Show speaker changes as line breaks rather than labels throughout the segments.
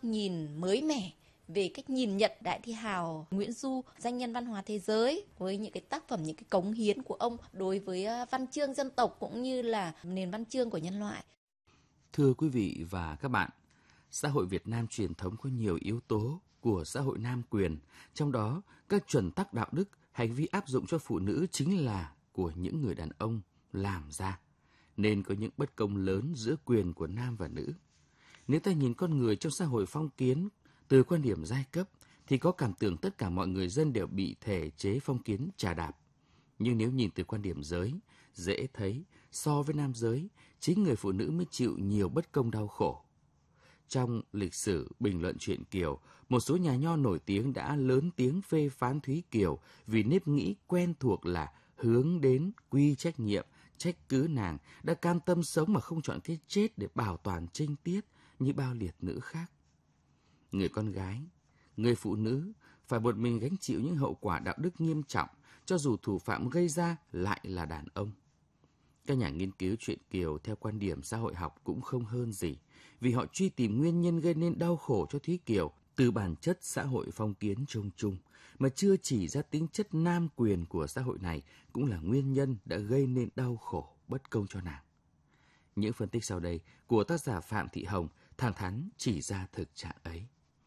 nhìn mới mẻ về cách nhìn nhận Đại thi hào Nguyễn Du, danh nhân văn hóa thế giới, với những cái tác phẩm, những cái cống hiến của ông đối với văn chương dân tộc cũng như là nền văn chương của nhân loại.
Thưa quý vị và các bạn, xã hội Việt Nam truyền thống có nhiều yếu tố của xã hội nam quyền, trong đó các chuẩn tắc đạo đức, hành vi áp dụng cho phụ nữ chính là của những người đàn ông làm ra, nên có những bất công lớn giữa quyền của nam và nữ. Nếu ta nhìn con người trong xã hội phong kiến từ quan điểm giai cấp, thì có cảm tưởng tất cả mọi người dân đều bị thể chế phong kiến chà đạp. Nhưng nếu nhìn từ quan điểm giới, dễ thấy so với nam giới, chính người phụ nữ mới chịu nhiều bất công đau khổ. Trong lịch sử bình luận truyện Kiều, một số nhà nho nổi tiếng đã lớn tiếng phê phán Thúy Kiều vì nếp nghĩ quen thuộc là hướng đến quy trách nhiệm, trách cứ nàng đã cam tâm sống mà không chọn cái chết để bảo toàn trinh tiết như bao liệt nữ khác. Người con gái, người phụ nữ phải một mình gánh chịu những hậu quả đạo đức nghiêm trọng, cho dù thủ phạm gây ra lại là đàn ông. Các nhà nghiên cứu truyện Kiều theo quan điểm xã hội học cũng không hơn gì, vì họ truy tìm nguyên nhân gây nên đau khổ cho Thúy Kiều từ bản chất xã hội phong kiến chung chung, mà chưa chỉ ra tính chất nam quyền của xã hội này cũng là nguyên nhân đã gây nên đau khổ bất công cho nàng. Những phân tích sau đây của tác giả Phạm Thị Hồng thẳng thắn chỉ ra thực trạng ấy.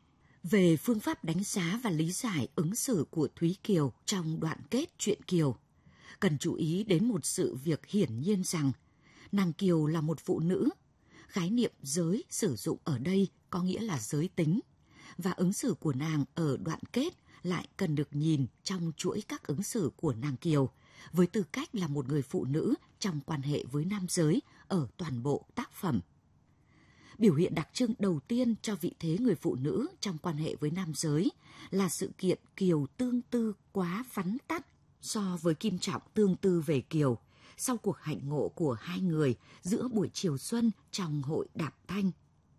Về phương pháp đánh giá và lý giải ứng xử của Thúy Kiều trong đoạn kết truyện Kiều, cần chú ý đến một sự việc hiển nhiên rằng nàng Kiều là một phụ nữ. Khái niệm giới sử dụng ở đây có nghĩa là giới tính, và ứng xử của nàng ở đoạn kết lại cần được nhìn trong chuỗi các ứng xử của nàng Kiều, với tư cách là một người phụ nữ trong quan hệ với nam giới ở toàn bộ tác phẩm. Biểu hiện đặc trưng đầu tiên cho vị thế người phụ nữ trong quan hệ với nam giới là sự kiện Kiều tương tư quá vắn tắt so với Kim Trọng tương tư về Kiều sau cuộc hạnh ngộ của hai người giữa buổi chiều xuân trong hội Đạp Thanh.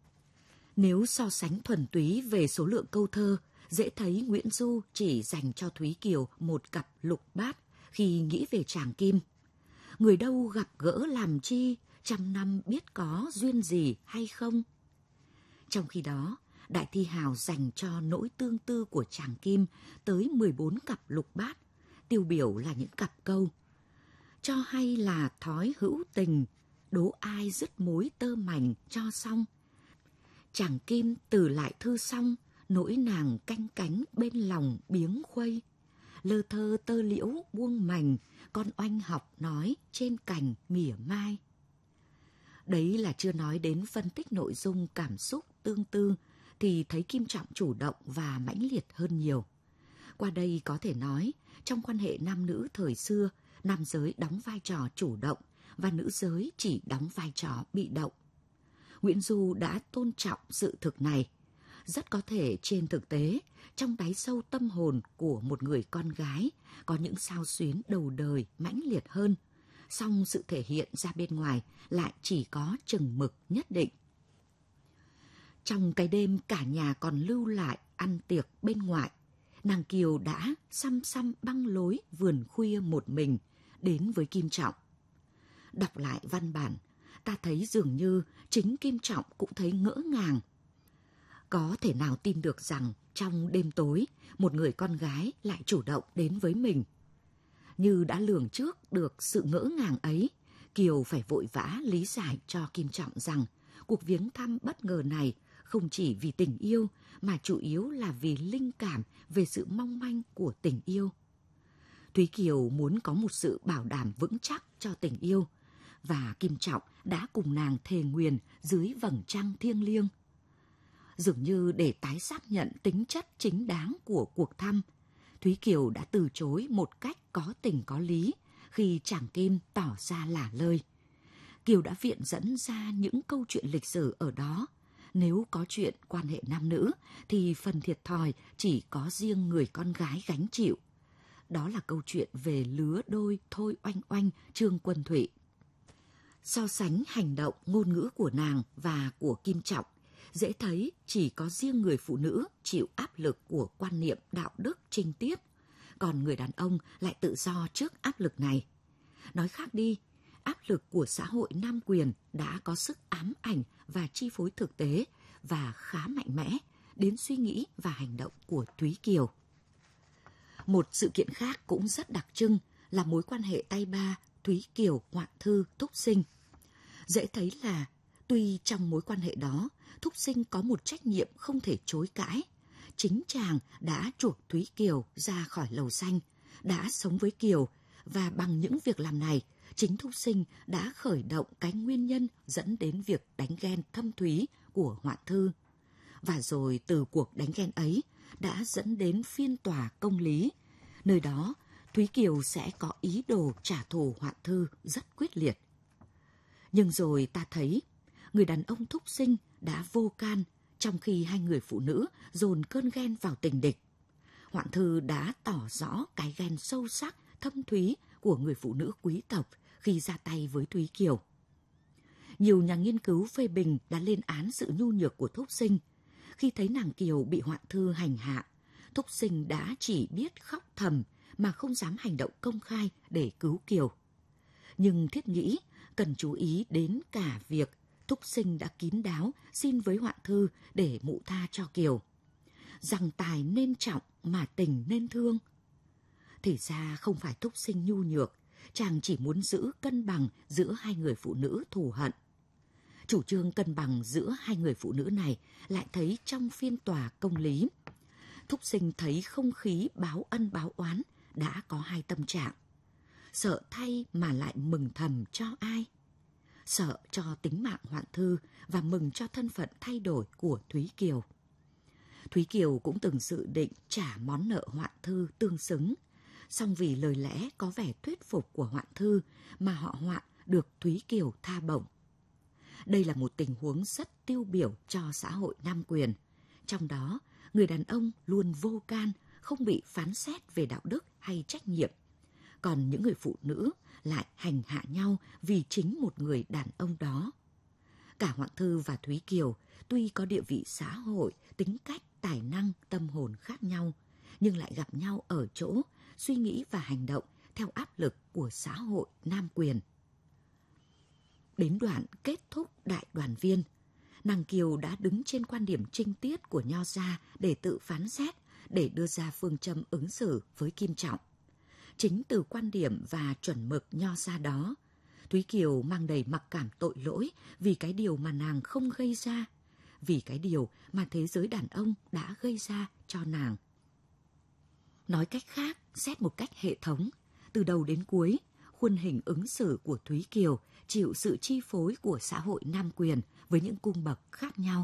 Nếu so sánh thuần túy về số lượng câu thơ, dễ thấy Nguyễn Du chỉ dành cho Thúy Kiều một cặp lục bát khi nghĩ về chàng Kim. Người đâu gặp gỡ làm chi, trăm năm biết có duyên gì hay không. Trong khi đó, Đại thi hào dành cho nỗi tương tư của chàng Kim tới 14 cặp lục bát, tiêu biểu là những cặp câu: cho hay là thói hữu tình, đố ai dứt mối tơ mảnh cho xong. Chàng Kim từ lại thư xong, nỗi nàng canh cánh bên lòng biếng khuây. Lơ thơ tơ liễu buông mành, con oanh học nói trên cành mỉa mai. Đấy là chưa nói đến phân tích nội dung cảm xúc tương tư, thì thấy Kim Trọng chủ động và mãnh liệt hơn nhiều. Qua đây có thể nói, trong quan hệ nam nữ thời xưa, nam giới đóng vai trò chủ động và nữ giới chỉ đóng vai trò bị động. Nguyễn Du đã tôn trọng sự thực này. Rất có thể trên thực tế, trong đáy sâu tâm hồn của một người con gái có những xao xuyến đầu đời mãnh liệt hơn, song sự thể hiện ra bên ngoài lại chỉ có chừng mực nhất định. Trong cái đêm cả nhà còn lưu lại ăn tiệc bên ngoại, nàng Kiều đã xăm xăm băng lối vườn khuya một mình đến với Kim Trọng. Đọc lại văn bản, ta thấy dường như chính Kim Trọng cũng thấy ngỡ ngàng. Có thể nào tin được rằng trong đêm tối, một người con gái lại chủ động đến với mình. Như đã lường trước được sự ngỡ ngàng ấy, Kiều phải vội vã lý giải cho Kim Trọng rằng cuộc viếng thăm bất ngờ này không chỉ vì tình yêu mà chủ yếu là vì linh cảm về sự mong manh của tình yêu. Thúy Kiều muốn có một sự bảo đảm vững chắc cho tình yêu, và Kim Trọng đã cùng nàng thề nguyền dưới vầng trăng thiêng liêng. Dường như để tái xác nhận tính chất chính đáng của cuộc thăm, Thúy Kiều đã từ chối một cách có tình có lý khi chàng Kim tỏ ra lả lơi. Kiều đã viện dẫn ra những câu chuyện lịch sử ở đó. Nếu có chuyện quan hệ nam nữ thì phần thiệt thòi chỉ có riêng người con gái gánh chịu. Đó là câu chuyện về lứa đôi Thôi Oanh Oanh, Trương Quân Thụy. So sánh hành động, ngôn ngữ của nàng và của Kim Trọng, dễ thấy chỉ có riêng người phụ nữ chịu áp lực của quan niệm đạo đức trinh tiết, còn người đàn ông lại tự do trước áp lực này. Nói khác đi, áp lực của xã hội nam quyền đã có sức ám ảnh và chi phối thực tế và khá mạnh mẽ, đến suy nghĩ và hành động của Thúy Kiều. Một sự kiện khác cũng rất đặc trưng là mối quan hệ tay ba Thúy Kiều, Hoạn Thư, Thúc Sinh. Dễ thấy là tuy trong mối quan hệ đó, Thúc Sinh có một trách nhiệm không thể chối cãi. Chính chàng đã chuộc Thúy Kiều ra khỏi lầu xanh, đã sống với Kiều, và bằng những việc làm này, chính Thúc Sinh đã khởi động cái nguyên nhân dẫn đến việc đánh ghen thâm thúy của Hoạn Thư. Và rồi từ cuộc đánh ghen ấy đã dẫn đến phiên tòa công lý. Nơi đó, Thúy Kiều sẽ có ý đồ trả thù Hoạn Thư rất quyết liệt. Nhưng rồi ta thấy, người đàn ông Thúc Sinh đã vô can, trong khi hai người phụ nữ dồn cơn ghen vào tình địch. Hoạn Thư đã tỏ rõ cái ghen sâu sắc, thâm thúy của người phụ nữ quý tộc khi ra tay với Thúy Kiều. Nhiều nhà nghiên cứu phê bình đã lên án sự nhu nhược của Thúc Sinh. Khi thấy nàng Kiều bị Hoạn Thư hành hạ, Thúc Sinh đã chỉ biết khóc thầm mà không dám hành động công khai để cứu Kiều. Nhưng thiết nghĩ cần chú ý đến cả việc Thúc Sinh đã kín đáo xin với Hoạn Thư để mụ tha cho Kiều. Rằng tài nên trọng mà tình nên thương. Thì ra không phải Thúc Sinh nhu nhược, chàng chỉ muốn giữ cân bằng giữa hai người phụ nữ thù hận. Chủ trương cân bằng giữa hai người phụ nữ này lại thấy trong phiên tòa công lý. Thúc Sinh thấy không khí báo ân báo oán đã có hai tâm trạng. Sợ thay mà lại mừng thầm cho ai? Sợ cho tính mạng Hoạn Thư và mừng cho thân phận thay đổi của Thúy Kiều. Thúy Kiều cũng từng dự định trả món nợ Hoạn Thư tương xứng, song vì lời lẽ có vẻ thuyết phục của Hoạn Thư mà họ Hoạn được Thúy Kiều tha bổng. Đây là một tình huống rất tiêu biểu cho xã hội nam quyền. Trong đó, người đàn ông luôn vô can, không bị phán xét về đạo đức hay trách nhiệm. Còn những người phụ nữ lại hành hạ nhau vì chính một người đàn ông đó. Cả Hoạn Thư và Thúy Kiều tuy có địa vị xã hội, tính cách, tài năng, tâm hồn khác nhau, nhưng lại gặp nhau ở chỗ suy nghĩ và hành động theo áp lực của xã hội nam quyền. Đến đoạn kết thúc đại đoàn viên, nàng Kiều đã đứng trên quan điểm trinh tiết của Nho gia để tự phán xét, để đưa ra phương châm ứng xử với Kim Trọng. Chính từ quan điểm và chuẩn mực Nho gia đó, Thúy Kiều mang đầy mặc cảm tội lỗi vì cái điều mà nàng không gây ra, vì cái điều mà thế giới đàn ông đã gây ra cho nàng. Nói cách khác, xét một cách hệ thống, từ đầu đến cuối, khuôn hình ứng xử của Thúy Kiều chịu sự chi phối của xã hội nam quyền với những cung bậc khác nhau.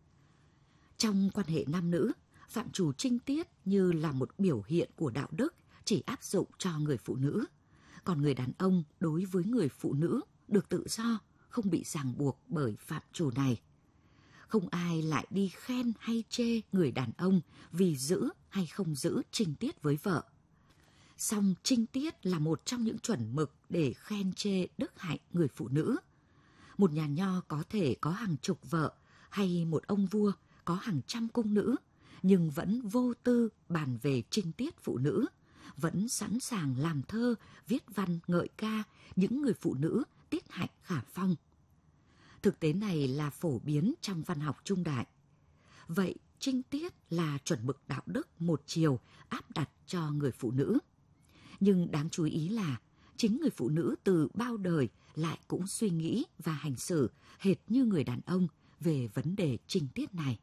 Trong quan hệ nam nữ, phạm trù trinh tiết như là một biểu hiện của đạo đức chỉ áp dụng cho người phụ nữ, còn người đàn ông đối với người phụ nữ được tự do, không bị ràng buộc bởi phạm trù này. Không ai lại đi khen hay chê người đàn ông vì giữ hay không giữ trinh tiết với vợ. Song trinh tiết là một trong những chuẩn mực để khen chê đức hạnh người phụ nữ. Một nhà nho có thể có hàng chục vợ hay một ông vua có hàng trăm cung nữ, nhưng vẫn vô tư bàn về trinh tiết phụ nữ, vẫn sẵn sàng làm thơ, viết văn ngợi ca những người phụ nữ tiết hạnh khả phong. Thực tế này là phổ biến trong văn học trung đại. Vậy trinh tiết là chuẩn mực đạo đức một chiều áp đặt cho người phụ nữ. Nhưng đáng chú ý là chính người phụ nữ từ bao đời lại cũng suy nghĩ và hành xử hệt như người đàn ông về vấn đề trinh tiết này.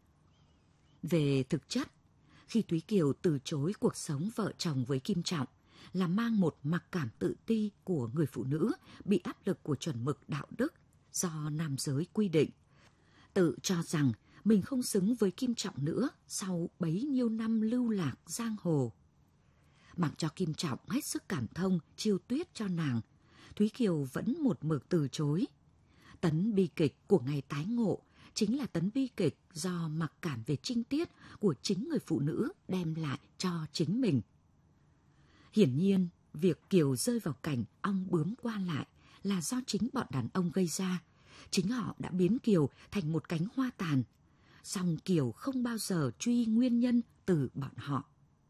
Về thực chất, khi Thúy Kiều từ chối cuộc sống vợ chồng với Kim Trọng là mang một mặc cảm tự ti của người phụ nữ bị áp lực của chuẩn mực đạo đức do nam giới quy định, tự cho rằng mình không xứng với Kim Trọng nữa sau bấy nhiêu năm lưu lạc giang hồ. Mặc cho Kim Trọng hết sức cảm thông chiêu tuyết cho nàng, Thúy Kiều vẫn một mực từ chối. Tấn bi kịch của ngày tái ngộ chính là tấn bi kịch do mặc cảm về trinh tiết của chính người phụ nữ đem lại cho chính mình. Hiển nhiên, việc Kiều rơi vào cảnh ong bướm qua lại là do chính bọn đàn ông gây ra. Chính họ đã biến Kiều thành một cánh hoa tàn. Song Kiều không bao giờ truy nguyên nhân từ bọn họ.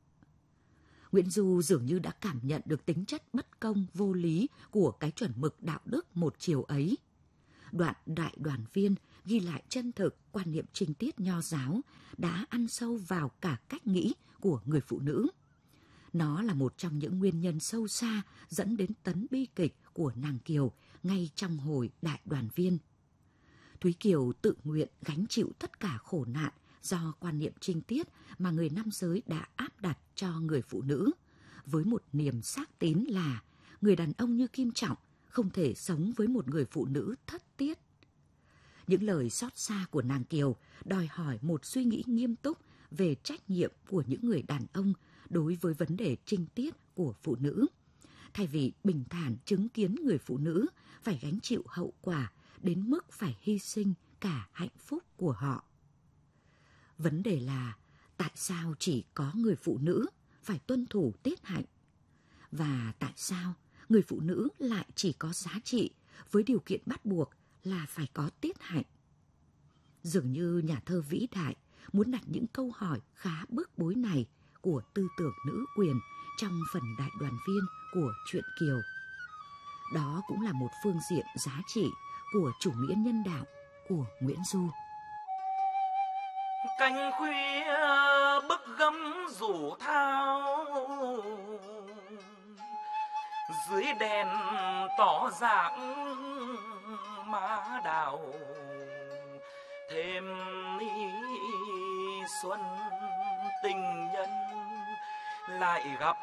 Nguyễn Du dường như đã cảm nhận được tính chất bất công vô lý của cái chuẩn mực đạo đức một chiều ấy. Đoạn đại đoàn viên ghi lại chân thực quan niệm trinh tiết nho giáo đã ăn sâu vào cả cách nghĩ của người phụ nữ. Nó là một trong những nguyên nhân sâu xa dẫn đến tấn bi kịch của nàng Kiều ngay trong hồi Đại Đoàn Viên. Thúy Kiều tự nguyện gánh chịu tất cả khổ nạn do quan niệm trinh tiết mà người nam giới đã áp đặt cho người phụ nữ, với một niềm xác tín là người đàn ông như Kim Trọng không thể sống với một người phụ nữ thất tiết. Những lời xót xa của nàng Kiều đòi hỏi một suy nghĩ nghiêm túc về trách nhiệm của những người đàn ông đối với vấn đề trinh tiết của phụ nữ, thay vì bình thản chứng kiến người phụ nữ phải gánh chịu hậu quả đến mức phải hy sinh cả hạnh phúc của họ. Vấn đề là tại sao chỉ có người phụ nữ phải tuân thủ tiết hạnh? Và tại sao người phụ nữ lại chỉ có giá trị với điều kiện bắt buộc là phải có tiết hạnh? Dường như nhà thơ vĩ đại muốn đặt những câu hỏi khá bức bối này của tư tưởng nữ quyền trong phần Đại Đoàn Viên của truyện Kiều. Đó cũng là một phương diện giá trị của chủ nghĩa nhân đạo của Nguyễn Du.
Canh khuya bức gấm rủ thao, dưới đèn tỏ dạng má đào, thêm xuân tình nhân lại gặp